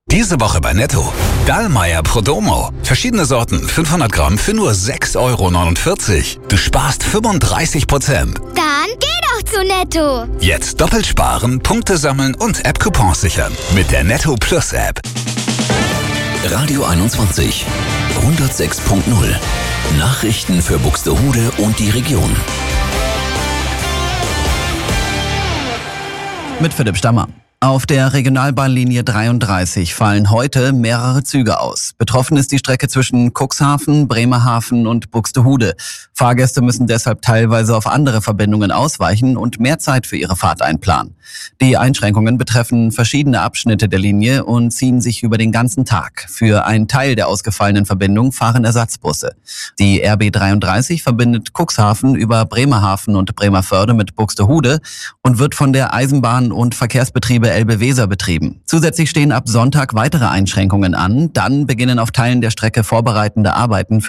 Diese Woche bei Netto. Dallmayr Prodomo. Verschiedene Sorten, 500 Gramm für nur 6,49 €. Du sparst 35%. Dann geh doch zu Netto. Jetzt doppelt sparen, Punkte sammeln und App-Coupons sichern. Mit der Netto Plus App. Radio 21. 106.0. Nachrichten für Buxtehude und die Region. Mit Philipp Stammer. Auf der Regionalbahnlinie 33 fallen heute mehrere Züge aus. Betroffen ist die Strecke zwischen Cuxhaven, Bremerhaven und Buxtehude. Fahrgäste müssen deshalb teilweise auf andere Verbindungen ausweichen und mehr Zeit für ihre Fahrt einplanen. Die Einschränkungen betreffen verschiedene Abschnitte der Linie und ziehen sich über den ganzen Tag. Für einen Teil der ausgefallenen Verbindung fahren Ersatzbusse. Die RB 33 verbindet Cuxhaven über Bremerhaven und Bremervörde mit Buxtehude und wird von der Eisenbahn- und Verkehrsbetriebe Elbe-Weser betrieben. Zusätzlich stehen ab Sonntag weitere Einschränkungen an. Dann beginnen auf Teilen der Strecke vorbereitende Arbeiten für